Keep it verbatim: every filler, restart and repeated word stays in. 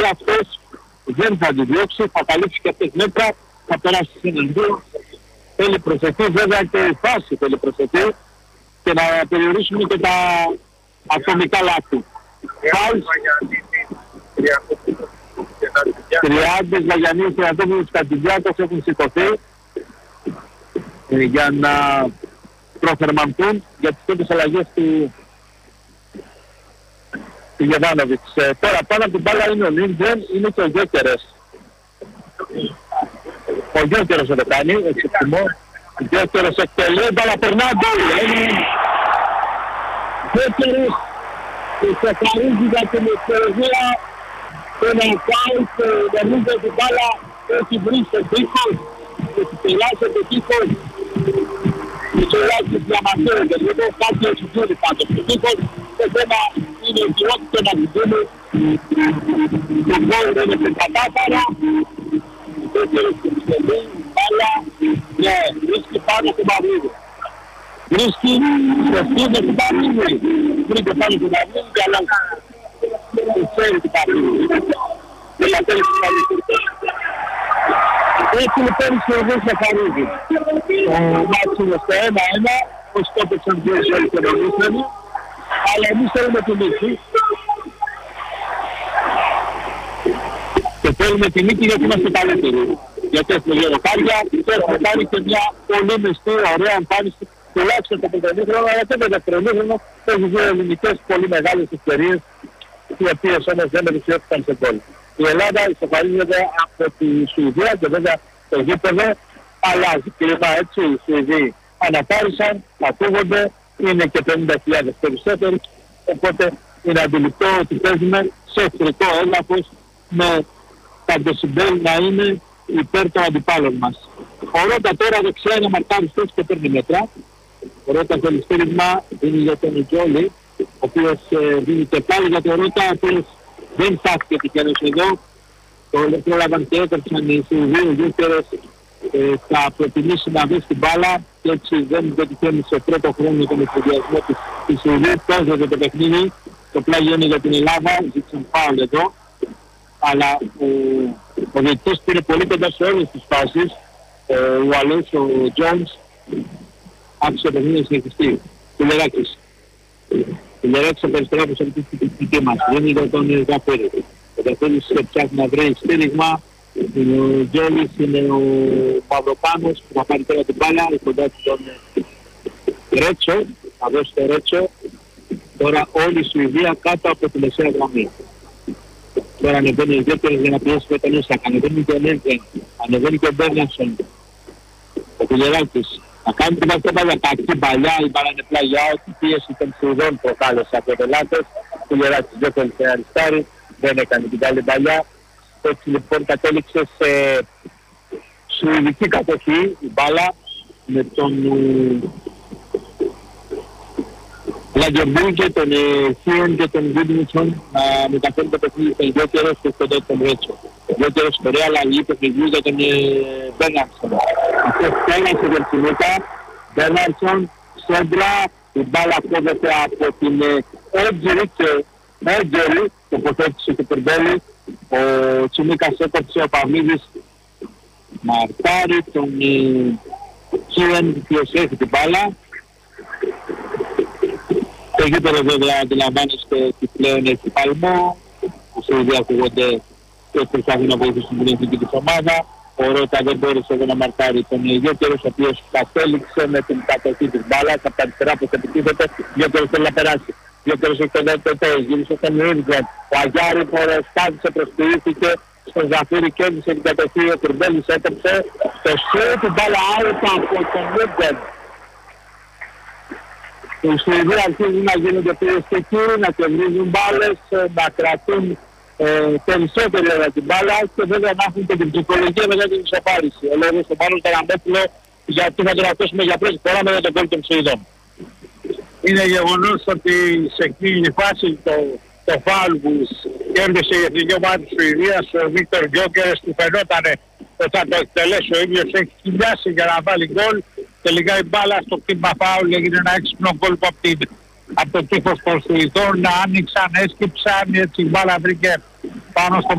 και αυτός δεν θα τη διώξει, θα καλύψει και αυτές μέτρα, θα περάσει σε έναν δύο. Θέλει προσοχή, βέβαια και η φάση θέλει προσοχή και να περιορίσουμε και τα ατομικά λάθη. Τριάντες Βαγιανίου, Τριαντόπουλος, Κατηδιάκος έχουν σηκωθεί ε, για να προφερμανθούν για τις πρώτες αλλαγές του, του Γεβάνοβιτς. Ε, τώρα πάνω από την μπάλα είναι ο Λίντζεν, είναι και ο Γιώκερες. Ο Γιώκερες θα το κάνει, εξυπτημό. Ο Γιώκερες εκτελεί, μπάλα περνά, γκολ. Γιώκερες ξεκαρίζει για την ευθεροδία ένα κάουτ, νομίζω ότι η μπάλα έχει βρει στον τείχος και έχει περάσει το τείχος και τουλάχιστον διαμαρτύρεται λίγο, κάτι έχει γίνει πάντως στο τείχος. Το θέμα είναι ότι ό,τι και να βγούμε το γκολ δεν είναι κατάφαρα. Δεύτερος και πιστολή, μπάλα, ναι, βρίσκει πάνω στο Παυλίδη. Βρίσκει, βρίσκει με την Παυλίδη. Βρίσκει πάνω στο Παυλίδη, αλλά δεν ξέρει την Παυλίδη. Δεν θα θέλει την Παυλίδη. Έτσι λοιπόν η Σερβία καθαρίζει. Ο μάτσος είναι στο ένα ένα, ο σκόπεψαν δύο σόλοι και βελούσαν, αλλά εμείς θέλουμε τη νίκη. Και θέλουμε τη νίκη γιατί είμαστε καλύτεροι. Γιατί έχουμε δύο δοκάρια και έχουμε κάνει και μια πολύ μεστή, ωραία εμφάνιση, τουλάχιστον το πρωτομήχρονο, αλλά και το δευτερομήχρονο, έχει δύο ελληνικές πολύ μεγάλες ευκαιρίες, οι οποίες όμως δεν επιστρέφηκαν σε γκολ. Η Ελλάδα ισοφαρίζεται από τη Σουηδία και βέβαια το γήπεδο αλλάζει κλίμα, έτσι. Οι Σουηδοί αναπάρισαν, ακούγονται, είναι και πενήντα χιλιάδες περισσότεροι, οπότε είναι αντιληπτό ότι παίζουμε σε εχθρικό έδαφος με τα ντεσιμπέλ να είναι υπέρ των αντιπάλων μας. Ο Ρώτα τώρα δεξιά είναι μαρκάριστος και παίρνει μέτρα. Ο Ρώτα θέλει στήριγμα, δίνει για τον Τζόλι, ο οποίος ε, δίνει και πάλι για τον Ρώτα, ο οποίος δεν στάθηκε τυχαίρος εδώ. Το πρόλαβαν και έκαψαν οι Σουηδοί, Γιούκερες, ε, θα προτιμήσει να βρει την μπάλα και έτσι δεν πετυχαίνει σε πρώτο χρόνο τον εφοδιασμό της, της Σουηδίας. Παίζεται το παιχνίδι, το πλάγιο είναι για την Ελλάδα, ζήτησαν φάουλ εδώ. Αλλά ο, ο διαιτητής πήρε πολύ κοντά σε όλες τις φάσεις. Ε, ο Αλός, ο Τζόνς, άφησε το παιχνίδι να συνεχιστεί. Τουλεράκης. Τουλεράκης από αριστερά προς αυτή την τεχνική μας. Δεν είναι τον Γαφέρη. Ο Γαφέρης ψάχνει να βρει στήριγμα. Ο Τζόλης είναι ο Παυροπάνος που θα πάρει τώρα την μπάλα. Κοντά του τον Ρέτσο. Θα δώσει το Ρέτσο. Τώρα όλη η Σουηδία κάτω από τη μεσαία γραμμή. Τώρα ανεβαίνει ο Γιώκερες για να πιέσει με τον Ίσακ, ανεβαίνει και ο Νέντζεν, ανεβαίνει και ο Μπέρνερσον, ο Κουλεράκης. Να κάνει την αυτόπαλια κακή παλιά, η μπάλα είναι πλάγια, η πίεση των Σουηδών προκάλεσε από το λάθος. Ο Κουλεράκης Γιώκερες σε αριστάρι, δεν έκανε την καλή παλιά. Έτσι λοιπόν κατέληξε σε σουηδική κατοχή η μπάλα με τον Λαγκερμπούλ και τον Χίον και τον Γκούντινσον να μεταφέρουν το παιχνίδι στον Γιώκερες και στον τον Ρέτσο. Ο Γιώκερες ωραία αλλαγή παιχνιδιού για τον Μπέναρσον. Αυτός πέρασε την Τσινούκα, Μπέναρσον, Σέντρα, η μπάλα κόβεται από την Έτζερη και Έτζερη, τοποθέτησε το Περμπέλη. Ο Τσινούκας έκοψε, ο Παμίδης μαρτάρει τον Χίον, ποιος έχει την μπάλα. Το γήπεδο βέβαια αντιλαμβάνεστε ότι πλέον έχει παλμό, οι Σουηδοί ακούγονται και προσπαθούν να βοηθήσουν την εθνική της ομάδα. Ο Ρώτα δεν μπόρεσε εδώ να μαρκάρει τον Γιώκερος, ο οποίος κατέληξε με την κατοχή της μπάλας από τα αριστερά που επιτίθεται. Γιώκερος θέλει να περάσει. Γιώκερος έχει τον δεύτερο, γύρισε στον Ήργκεν. Ο Αγιάρη στάθησε, προσποιήθηκε στον Ζαφύρι και έδισε την κατοχή. Ο Τουρμπέλης έκοψε το σιού την μπάλα out από τον Ήργκεν. Οι Σουηδοί αρχίζουν να γίνονται πιεστικοί, να κερδίζουν μπάλες, να κρατούν ε, περισσότερη ώρα την μπάλα και βέβαια να έχουν και την ψυχολογία μετά την ισοπάριση. Ο λόγος του Μάνου Καραμπόπουλο γιατί θα τον ακούσουμε για πρώτη φορά μετά τον κόλ των Σουηδών. Είναι γεγονός ότι σε εκείνη τη φάση το, το φάουλ που κέρδισε η εθνική ομάδα της Σουηδίας, ο Βίκτορ Γιώκερες, που φαινόταν ότι θα το εκτελέσει ο ίδιος, έχει χιλιάσει για να βάλει γκολ. Τελικά η μπάλα στο κτήμα φάουλ έγινε ένα έξυπνο γκολ από, από το τείχος των Σουηδών, να άνοιξαν, έσκυψαν, έτσι η μπάλα βρήκε πάνω στο